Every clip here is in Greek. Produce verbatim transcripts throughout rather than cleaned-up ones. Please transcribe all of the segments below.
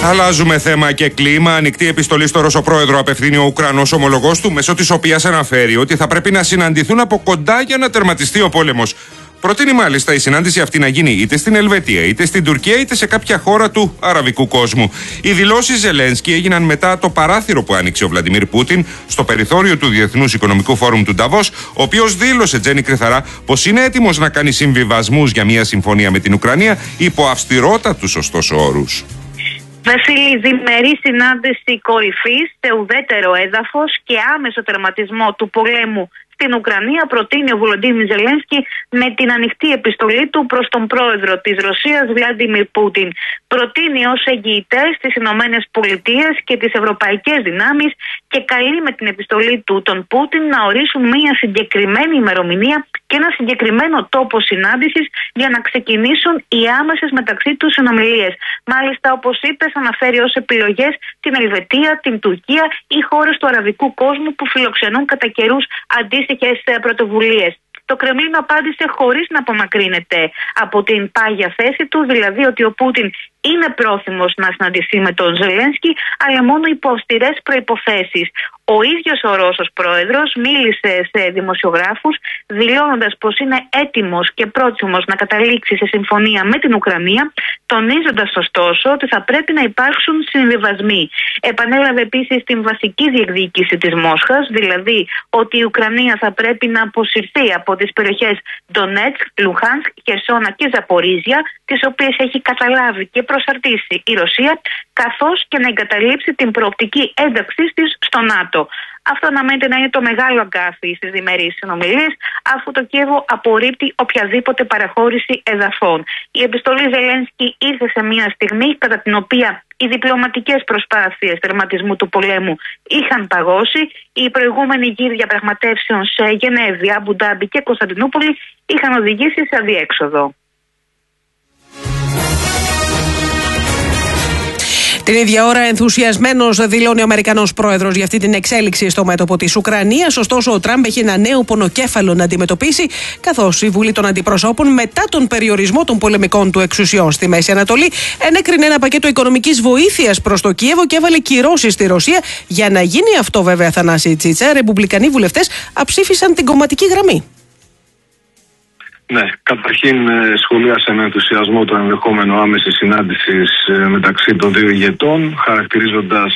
Αλλάζουμε θέμα και κλίμα. Ανοιχτή επιστολή στο Ρώσο πρόεδρο απευθύνει ο Ουκρανός ομολογός του, μέσω της οποίας αναφέρει ότι θα πρέπει να συναντηθούν από κοντά για να τερματιστεί ο πόλεμος. Προτείνει μάλιστα η συνάντηση αυτή να γίνει είτε στην Ελβετία, είτε στην Τουρκία, είτε σε κάποια χώρα του αραβικού κόσμου. Οι δηλώσεις Ζελένσκι έγιναν μετά το παράθυρο που άνοιξε ο Βλαντιμίρ Πούτιν στο περιθώριο του Διεθνούς Οικονομικού Φόρουμ του Νταβός, ο οποίος δήλωσε, Τζένι Κρυθαρά, πως είναι έτοιμος να κάνει συμβιβασμούς για μια συμφωνία με την Ουκρανία υπό αυστηρότατους ωστόσο όρους. Βασίλη, διμερή συνάντηση κορυφής σε ουδέτερο έδαφος και άμεσο τερματισμό του πολέμου στην Ουκρανία προτείνει ο Βολοντίμιρ Ζελένσκι με την ανοιχτή επιστολή του προς τον πρόεδρο της Ρωσίας, Βλάντιμιρ Πούτιν. Προτείνει ως εγγυητές τις Ηνωμένες Πολιτείες και τις ευρωπαϊκές δυνάμεις και καλεί με την επιστολή του τον Πούτιν να ορίσουν μια συγκεκριμένη ημερομηνία και ένα συγκεκριμένο τόπο συνάντησης για να ξεκινήσουν οι άμεσες μεταξύ τους συνομιλίες. Μάλιστα, όπως είπες, αναφέρει ως επιλογές την Ελβετία, την Τουρκία ή χώρες του αραβικού κόσμου που φιλοξενούν κατά καιρούς αντίστοιχες πρωτοβουλίες. Το Κρεμλίνο απάντησε χωρίς να απομακρύνεται από την πάγια θέση του, δηλαδή ότι ο Πούτιν είναι πρόθυμος να συναντηθεί με τον Ζελένσκι, αλλά μόνο υπό αυστηρές προϋποθέσεις. Ο ίδιος ο Ρώσος πρόεδρος μίλησε σε δημοσιογράφους, δηλώνοντας πως είναι έτοιμος και πρόθυμος να καταλήξει σε συμφωνία με την Ουκρανία, τονίζοντας ωστόσο ότι θα πρέπει να υπάρξουν συμβιβασμοί. Επανέλαβε επίσης την βασική διεκδίκηση της Μόσχας, δηλαδή ότι η Ουκρανία θα πρέπει να αποσυρθεί από τις περιοχές Ντονέτσκ, Λουχάνσκ, Χερσόνα και Ζαπορίζια, τις οποίες έχει καταλάβει και προσαρτήσει η Ρωσία, καθώς και να εγκαταλείψει την προοπτική ένταξής της στο ΝΑΤΟ. Αυτό αναμένεται να είναι το μεγάλο αγκάθι στις διμερείς συνομιλίες, αφού το Κίεβο απορρίπτει οποιαδήποτε παραχώρηση εδαφών. Η επιστολή Ζελένσκι ήρθε σε μια στιγμή κατά την οποία οι διπλωματικές προσπάθειες τερματισμού του πολέμου είχαν παγώσει. Οι προηγούμενοι γύροι διαπραγματεύσεων σε Γενέβη, Αμπουντάμπι και Κωνσταντινούπολη είχαν οδηγήσει σε αδιέξοδο. Την ίδια ώρα, ενθουσιασμένος δηλώνει ο Αμερικανός πρόεδρος για αυτή την εξέλιξη στο μέτωπο της Ουκρανίας. Ωστόσο, ο Τραμπ έχει ένα νέο πονοκέφαλο να αντιμετωπίσει, καθώς η Βουλή των Αντιπροσώπων, μετά τον περιορισμό των πολεμικών του εξουσιών στη Μέση Ανατολή, ενέκρινε ένα πακέτο οικονομικής βοήθειας προς το Κίεβο και έβαλε κυρώσεις στη Ρωσία. Για να γίνει αυτό, βέβαια, Θανάση Τσίτσα, ρεπουμπλικανοί βουλευτές αψήφισαν την κομματική γραμμή. Ναι, καταρχήν σχολίασε με ενθουσιασμό το ενδεχόμενο άμεση συνάντηση μεταξύ των δύο ηγετών, χαρακτηρίζοντας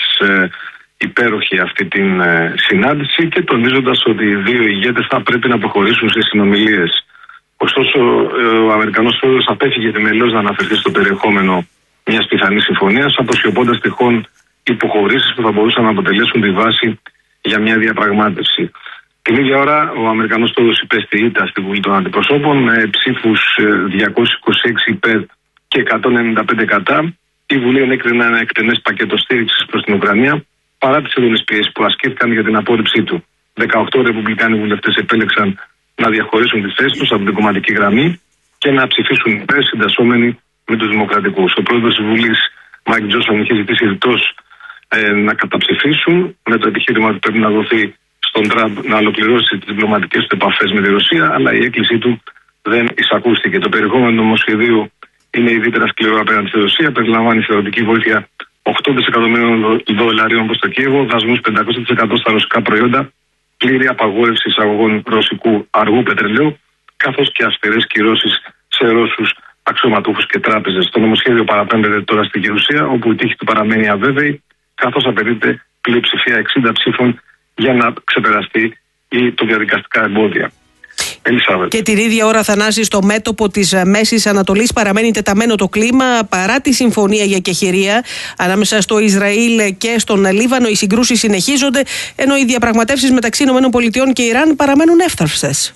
υπέροχη αυτή την συνάντηση και τονίζοντας ότι οι δύο ηγέτες θα πρέπει να προχωρήσουν σε συνομιλίες. Ωστόσο, ο Αμερικανός πρόεδρος απέφυγε επιμελώς να αναφερθεί στο περιεχόμενο μιας πιθανής συμφωνίας, αποσιωπώντας τυχόν υποχωρήσεις που θα μπορούσαν να αποτελέσουν τη βάση για μια διαπραγμάτευση. Την ίδια ώρα, ο Αμερικανός πρόεδρος υπέστη ήττα στη Βουλή των Αντιπροσώπων με ψήφους διακόσιους είκοσι έξι υπέρ και εκατόν ενενήντα πέντε κατά. Η Βουλή ενέκρινε ένα εκτενές πακέτο στήριξης προς την Ουκρανία, παρά τις έντονες πιέσεις που ασκήθηκαν για την απόρριψή του. δεκαοκτώ ρεπουμπλικάνοι βουλευτές επέλεξαν να διαχωρίσουν τις θέσεις τους από την κομματική γραμμή και να ψηφίσουν υπέρ, συντασσόμενοι με τους δημοκρατικούς. Ο πρόεδρος της Βουλής, Μάικ Τζόνσον, είχε ζητήσει ρητός ε, να καταψηφίσουν με το επιχείρημα ότι πρέπει να δοθεί στον Τραμπ να ολοκληρώσει τις διπλωματικές του επαφές με τη Ρωσία, αλλά η έκκλησή του δεν εισακούστηκε. Το περιεχόμενο του νομοσχεδίου είναι ιδιαίτερα σκληρό απέναντι στη Ρωσία. Περιλαμβάνει θεωρητική βοήθεια οκτώ δισεκατομμυρίων δολαρίων προς το Κίεβο, δασμούς πεντακόσια τοις εκατό στα ρωσικά προϊόντα, πλήρη απαγόρευση εισαγωγών ρωσικού αργού πετρελαίου, καθώς και αυστηρές κυρώσεις σε Ρώσους αξιωματούχους και τράπεζες. Το νομοσχέδιο παραπέμπεται τώρα στην Γερουσία, όπου η τύχη του παραμένει αβέβαιη, καθώς απαιτείται πλειοψηφία εξήντα ψήφων για να ξεπεραστεί ή το διαδικαστικά εμπόδια. Ελισάβετ. Και την ίδια ώρα, Θανάση, στο μέτωπο της Μέσης Ανατολής παραμένει τεταμένο το κλίμα παρά τη συμφωνία για κεχηρία ανάμεσα στο Ισραήλ και στον Λίβανο. Οι συγκρούσεις συνεχίζονται, ενώ οι διαπραγματεύσεις μεταξύ ΗΠΑ και Ιράν παραμένουν εύθραυστες.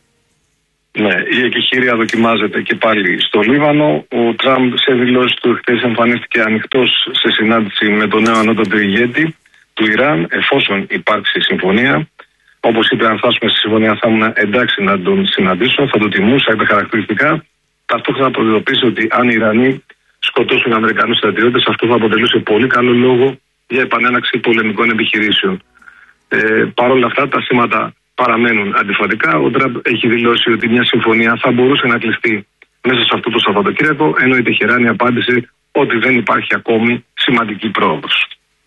Ναι, η εκεχηρία δοκιμάζεται και πάλι στο Λίβανο. Ο Τραμπ σε δηλώσεις του χθες εμφανίστηκε ανοιχτός σε συνάντηση με τον νέο ανώτατο ηγέτη του Ιράν, εφόσον υπάρξει συμφωνία. Όπως είπε, αν φτάσουμε στη συμφωνία, θα ήμουν εντάξει να τον συναντήσω, θα το τιμούσα, είπε χαρακτηριστικά. Ταυτόχρονα προειδοποίησε ότι αν οι Ιρανοί σκοτώσουν Αμερικανούς στρατιώτες, αυτό θα αποτελούσε πολύ καλό λόγο για επανέναξη πολεμικών επιχειρήσεων. Ε, Παρ' όλα αυτά, τα σήματα παραμένουν αντιφατικά. Ο Τραμπ έχει δηλώσει ότι μια συμφωνία θα μπορούσε να κλειστεί μέσα σε αυτό το Σαββατοκύριακο, ενώ η Τεχεράνη απάντησε ότι δεν υπάρχει ακόμη σημαντική πρόοδος.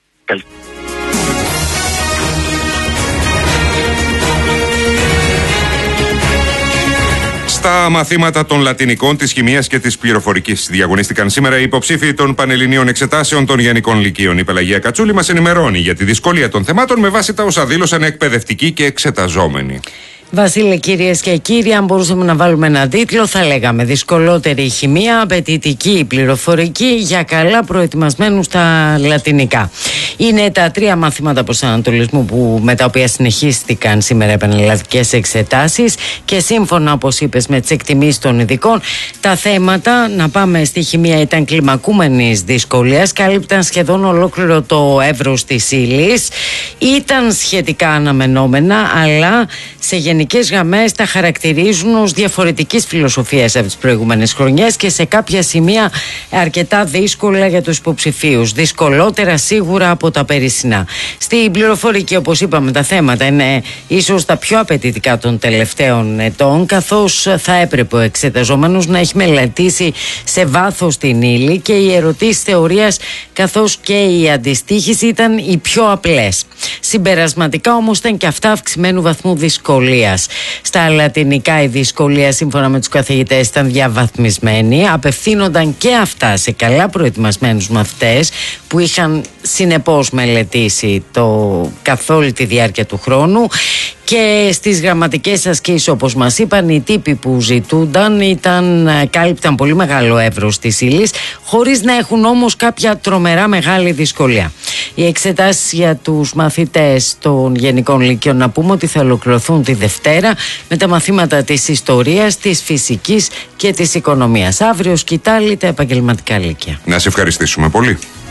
Στα μαθήματα των Λατινικών, της Χημείας και της Πληροφορικής διαγωνίστηκαν σήμερα οι υποψήφοι των Πανελληνίων Εξετάσεων των Γενικών Λυκείων. Η Πελαγία Κατσούλη μας ενημερώνει για τη δυσκολία των θεμάτων με βάση τα όσα δήλωσαν εκπαιδευτικοί και εξεταζόμενοι. Βασίλη, κυρίες και κύριοι, αν μπορούσαμε να βάλουμε έναν τίτλο, θα λέγαμε δυσκολότερη η χημεία, απαιτητική η πληροφορική για καλά προετοιμασμένους στα λατινικά. Είναι τα τρία μαθήματα προσανατολισμού που, με τα οποία συνεχίστηκαν σήμερα επανελλαδικές εξετάσεις και σύμφωνα, όπως είπες, με τις εκτιμήσεις των ειδικών, τα θέματα, να πάμε στη χημεία, ήταν κλιμακούμενης δυσκολίας, κάλυπταν σχεδόν ολόκληρο το εύρος της ύλης, ήταν σχετικά αναμενόμενα, αλλά σε γενικές γραμμές τα χαρακτηρίζουν ως διαφορετικής φιλοσοφίας από τις προηγούμενες χρονιές και σε κάποια σημεία αρκετά δύσκολα για τους υποψηφίους. Δυσκολότερα σίγουρα από τα περσινά. Στην πληροφορική, όπως είπαμε, τα θέματα είναι ίσως τα πιο απαιτητικά των τελευταίων ετών, καθώς θα έπρεπε ο εξεταζόμενος να έχει μελετήσει σε βάθος την ύλη και οι ερωτήσεις θεωρίας καθώς και η αντιστοίχηση ήταν οι πιο απλές. Συμπερασματικά όμως ήταν και αυτά αυξημένου βαθμού δυσκολίας. Στα λατινικά η δυσκολία, σύμφωνα με τους καθηγητές, ήταν διαβαθμισμένη. Απευθύνονταν και αυτά σε καλά προετοιμασμένους μαθητές που είχαν συνεπώς μελετήσει το καθ' όλη τη διάρκεια του χρόνου. Και στις γραμματικές ασκήσεις, όπως μας είπαν, οι τύποι που ζητούνταν ήταν, κάλυπταν πολύ μεγάλο εύρος της ύλης, χωρίς να έχουν όμως κάποια τρομερά μεγάλη δυσκολία. Οι εξετάσεις για τους μαθητές των Γενικών Λυκείων, να πούμε ότι θα ολοκληρωθούν τη Δευτέρα με τα μαθήματα της ιστορίας, της φυσικής και της οικονομίας. Αύριο σκητάλη τα επαγγελματικά λύκεια. Να σε ευχαριστήσουμε πολύ.